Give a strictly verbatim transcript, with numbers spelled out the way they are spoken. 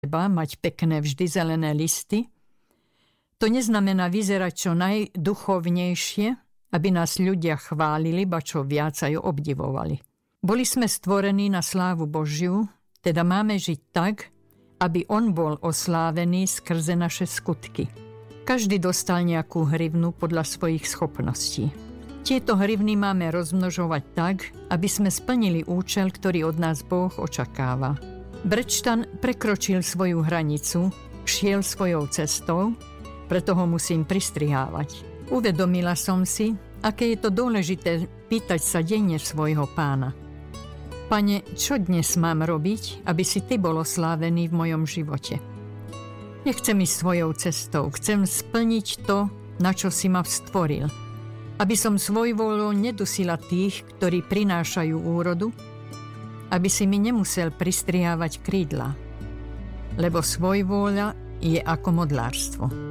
mať pekné vždy zelené listy. To neznamená vyzerať čo najduchovnejšie, aby nás ľudia chválili, ba čo viac aj obdivovali. Boli sme stvorení na slávu Božiu, teda máme žiť tak, aby On bol oslávený skrze naše skutky. Každý dostal nejakú hrivnu podľa svojich schopností. Tieto hrivny máme rozmnožovať tak, aby sme splnili účel, ktorý od nás Boh očakáva. Brečtan prekročil svoju hranicu, šiel svojou cestou, preto ho musím pristrihávať. Uvedomila som si, aké je to dôležité pýtať sa denne svojho Pána. Pane, čo dnes mám robiť, aby si Ty bol oslávený v mojom živote? Nechcem ísť svojou cestou, chcem splniť to, na čo si ma stvoril. Aby som svojvoľou nedusila tých, ktorí prinášajú úrodu, aby si mi nemusel pristrihávať krídla, lebo svojvôľa je ako modlárstvo.